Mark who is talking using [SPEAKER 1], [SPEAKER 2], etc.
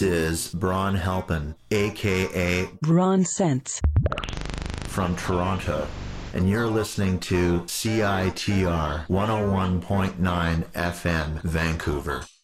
[SPEAKER 1] This is Braun Halpin, aka
[SPEAKER 2] Braun Sense,
[SPEAKER 1] from Toronto, and you're listening to CITR 101.9 FM Vancouver.